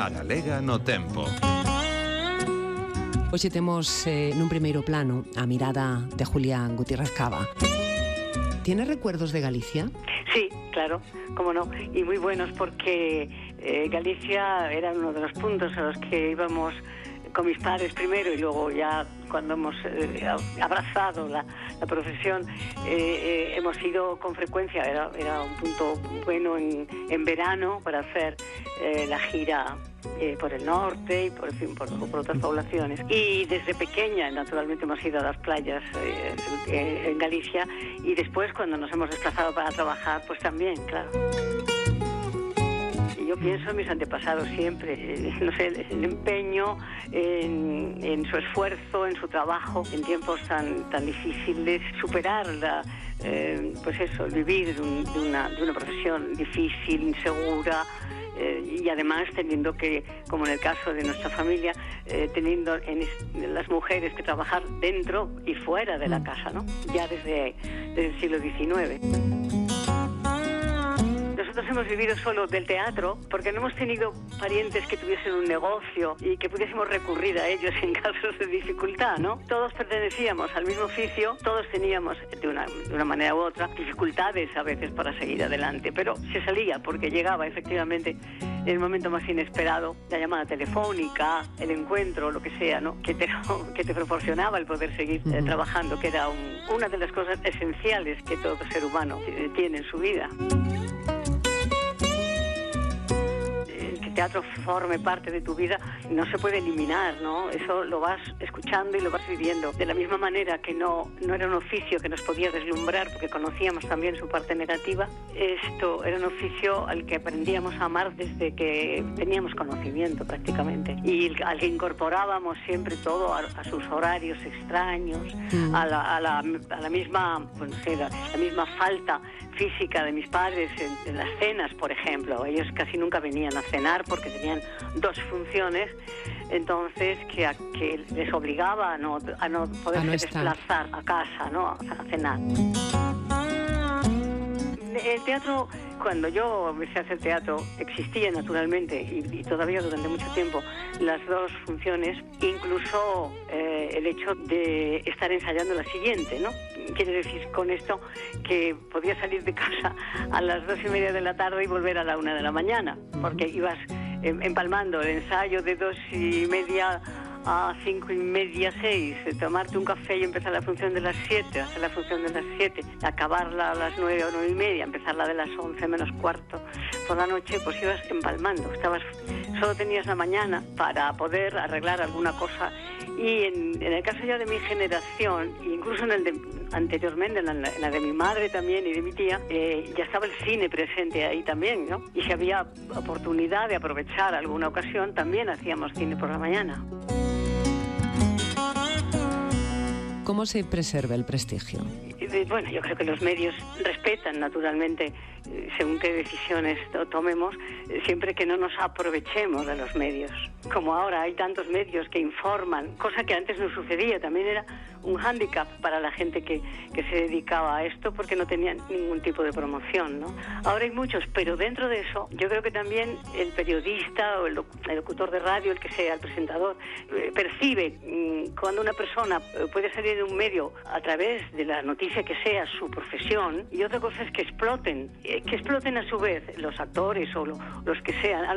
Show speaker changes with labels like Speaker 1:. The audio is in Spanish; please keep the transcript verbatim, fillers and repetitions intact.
Speaker 1: A Galega no Tempo.
Speaker 2: Hoxe temos eh, nun primeiro plano a mirada de Julián Gutiérrez Cava. ¿Tienes recuerdos de Galicia?
Speaker 3: Sí, claro, cómo no, y muy buenos porque eh, Galicia era uno de los puntos a los que íbamos con mis padres primero y luego ya cuando hemos eh, abrazado la, la profesión eh, eh, hemos ido con frecuencia, era, era un punto bueno en, en verano para hacer eh, la gira eh, por el norte y por, en fin, por, por otras poblaciones. Y desde pequeña naturalmente hemos ido a las playas eh, eh, en Galicia y después cuando nos hemos desplazado para trabajar pues también, claro. Yo pienso en mis antepasados siempre, eh, no sé, el empeño, en, en su esfuerzo, en su trabajo, en tiempos tan tan difíciles, superar la, eh, pues eso, el vivir de, un, de, una, de una profesión difícil, insegura, eh, y además teniendo que, como en el caso de nuestra familia, eh, teniendo en, en las mujeres que trabajar dentro y fuera de la casa, ¿no? Ya desde, desde el siglo diecinueve. Nosotros hemos vivido solo del teatro porque no hemos tenido parientes que tuviesen un negocio y que pudiésemos recurrir a ellos en casos de dificultad, ¿no? Todos pertenecíamos al mismo oficio, todos teníamos de una, de una manera u otra dificultades a veces para seguir adelante, pero se salía porque llegaba efectivamente en el momento más inesperado la llamada telefónica, el encuentro, lo que sea, ¿no? Que te, que te proporcionaba el poder seguir eh, trabajando, que era un, una de las cosas esenciales que todo ser humano tiene en su vida. El teatro forme parte de tu vida, no se puede eliminar, ¿no? Eso lo vas escuchando y lo vas viviendo. De la misma manera que no, no era un oficio que nos podía deslumbrar, porque conocíamos también su parte negativa, esto era un oficio al que aprendíamos a amar desde que teníamos conocimiento prácticamente, y al que incorporábamos siempre todo a, a sus horarios extraños, mm. a, la, a, la, a la misma, pues no sé, la, la misma falta física de mis padres en, en las cenas, por ejemplo. Ellos casi nunca venían a cenar porque tenían dos funciones, entonces que, a, que les obligaba a no, a no poderse a no desplazar a casa, ¿no? A cenar. El teatro, cuando yo empecé a hacer teatro, existía naturalmente y, y todavía durante mucho tiempo las dos funciones, incluso eh, el hecho de estar ensayando la siguiente, ¿no? Quiere decir con esto que podía salir de casa a las dos y media de la tarde y volver a la una de la mañana, porque ibas eh, empalmando el ensayo de dos y media a cinco y media, seis, tomarte un café y empezar la función de las siete, hacer la función de las siete, acabarla a las nueve o nueve y media, empezar la de las once menos cuarto por la noche, pues ibas empalmando, estabas, solo tenías la mañana para poder arreglar alguna cosa. Y en, en el caso ya de mi generación, incluso en el de anteriormente, en la, en la de mi madre también y de mi tía, eh, ya estaba el cine presente ahí también, ¿no? Y si había oportunidad de aprovechar alguna ocasión, también hacíamos cine por la mañana.
Speaker 2: ¿Cómo se preserva el prestigio?
Speaker 3: Bueno, yo creo que los medios respetan naturalmente según qué decisiones tomemos, siempre que no nos aprovechemos de los medios. Como ahora hay tantos medios que informan, cosa que antes no sucedía, también era un hándicap para la gente que, que se dedicaba a esto porque no tenían ningún tipo de promoción, ¿no? Ahora hay muchos, pero dentro de eso yo creo que también el periodista o el, el locutor de radio, el que sea, el presentador, eh, percibe mmm, cuando una persona puede salir de un medio a través de la noticia que sea su profesión, y otra cosa es que exploten, eh, que exploten a su vez los actores o lo, los que sean.